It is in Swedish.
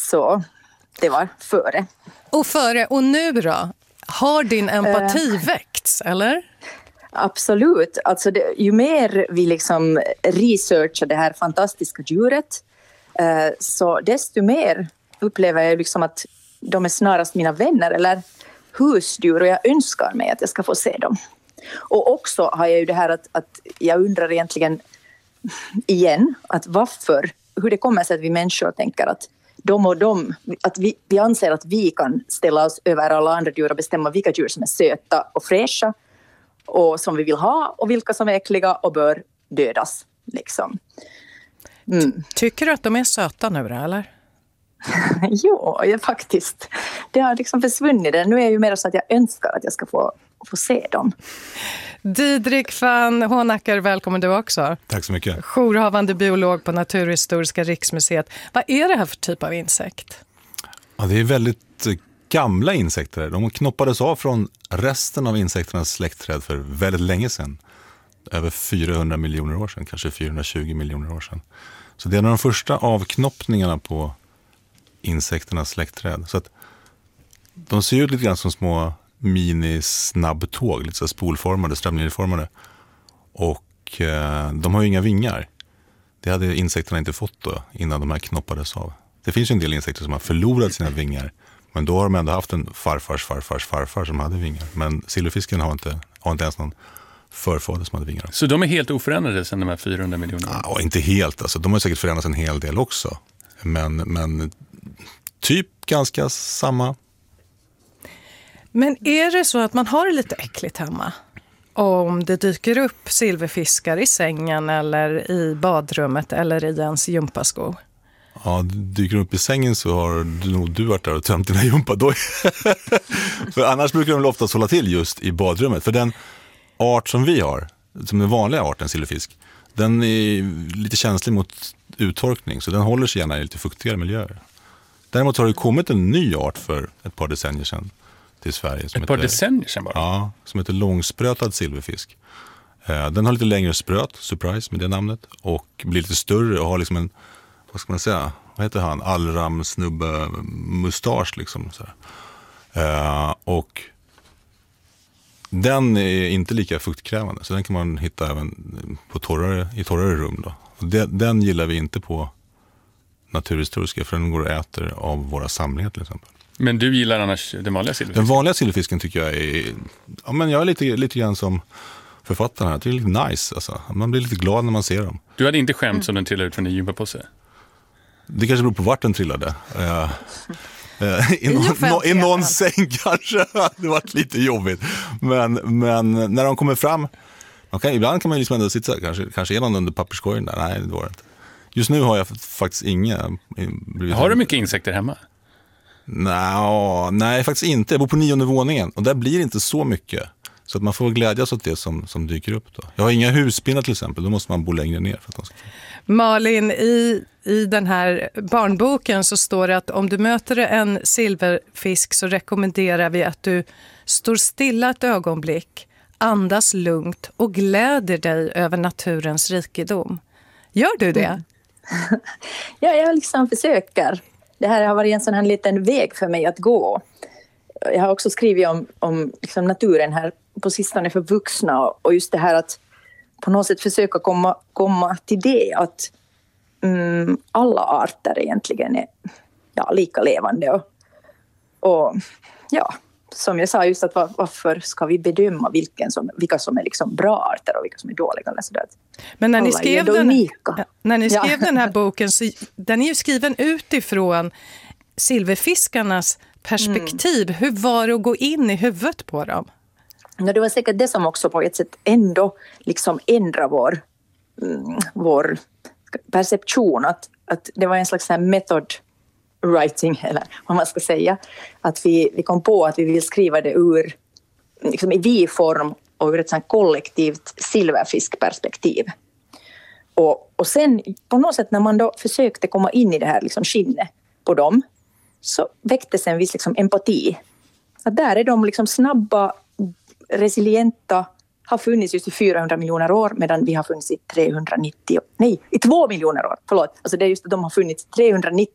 Så det var före. Och nu då? Har din empati väckts, eller? Absolut. Alltså ju mer vi liksom researchar det här fantastiska djuret, så desto mer upplever jag liksom att de är snarast mina vänner eller husdjur, och jag önskar mig att jag ska få se dem. Och också har jag ju det här att jag undrar egentligen igen att hur det kommer sig att vi människor tänker att att vi anser att vi kan ställa oss över alla andra djur och bestämma vilka djur som är söta och fräscha och som vi vill ha och vilka som är äckliga och bör dödas. Liksom. Tycker du att de är söta nu då, eller? Jo, faktiskt. Det har liksom försvunnit. Nu är jag ju mer så att jag önskar att jag ska få se dem. Didrik van Honacker, välkommen du också. Tack så mycket. Jourhavande biolog på Naturhistoriska riksmuseet. Vad är det här för typ av insekt? Ja, det är väldigt gamla insekter. De knoppades av från resten av insekternas släktträd för väldigt länge sedan. Över 400 miljoner år sedan, kanske 420 miljoner år sedan. Så det är en av de första avknoppningarna på insekternas släktträd. Så att de ser ut lite grann som små mini-snabbtåg, lite så spolformade, strömlinjeformade. Och de har ju inga vingar. Det hade insekterna inte fått då, innan de här knoppades av. Det finns ju en del insekter som har förlorat sina vingar, men då har de ändå haft en farfar som hade vingar. Men silverfisken har inte ens någon förfader som hade vingar. Så de är helt oförändrade sedan de här 400 miljonerna? Ja, inte helt. Alltså, de har säkert förändrats en hel del också. Men typ ganska samma. Men är det så att man har det lite äckligt hemma? Om det dyker upp silverfiskar i sängen eller i badrummet eller i ens gympasko? Ja, dyker upp i sängen så har du varit där och tömt dina gympadojor. För annars brukar de väl oftast hålla till just i badrummet. För den art som vi har, som den vanliga arten silverfisk, den är lite känslig mot uttorkning. Så den håller sig gärna i lite fuktigare miljöer. Däremot har det kommit en ny art för ett par decennier sedan till Sverige. Som decennier sedan bara? Ja, som heter långsprötad silverfisk. Den har lite längre spröt, surprise med det namnet. Och blir lite större och har liksom en, vad ska man säga, vad heter han? Allram-snubbe mustasch liksom. Så och den är inte lika fuktkrävande. Så den kan man hitta även på torrare rum då. Och den gillar vi inte på Naturhistoriska, för den går och äter av våra samlingar till exempel. Men du gillar annars den vanliga silverfisken? Den vanliga silverfisken tycker jag är... Ja, men jag är lite grann som författaren här. Det är lite nice. Alltså. Man blir lite glad när man ser dem. Du hade inte skämt som den trillade ut från din gympapåse? Det kanske beror på vart den trillade. I någon säng kanske. Det var lite jobbigt. Men när de kommer fram... Ibland kan man liksom ändå sitta kanske är någon under papperskorgen där. Nej, det var det inte. Just nu har jag faktiskt inga... Har du mycket insekter hemma? Nej, faktiskt inte. Jag bor på 9:e våningen och där blir det inte så mycket. Så att man får glädjas åt det som dyker upp då. Jag har inga huspinnar till exempel, då måste man bo längre ner. För att de ska... Malin, i den här barnboken så står det att om du möter en silverfisk så rekommenderar vi att du står stilla ett ögonblick, andas lugnt och gläder dig över naturens rikedom. Gör du det? Ja, jag liksom försöker. Det här har varit en sån här liten väg för mig att gå. Jag har också skrivit om liksom naturen här på sistone för vuxna. Och just det här att på något sätt försöka komma till det. Att alla arter egentligen är lika levande. Och ja, som jag sa just att varför ska vi bedöma vilka som är liksom bra arter och vilka som är dåliga. Alltså det. Men när ni skrev den här boken så den är ju skriven utifrån silverfiskarnas perspektiv. Hur var det att gå in i huvudet på dem? Det var säkert det som också på ett sätt ändå liksom ändrar vår perception. Att det var en slags här method writing, eller vad man ska säga. Att vi kom på att vi vill skriva det ur liksom i vi-form och ur ett sånt kollektivt silverfiskperspektiv. Och sen på något sätt när man då försökte komma in i det här liksom skinnet på dem så väcktes en viss liksom empati. Att där är de liksom snabba, resilienta, har funnits just i 400 miljoner år medan vi har funnits i 2 miljoner år. Förlåt, alltså det är just att de har funnits 390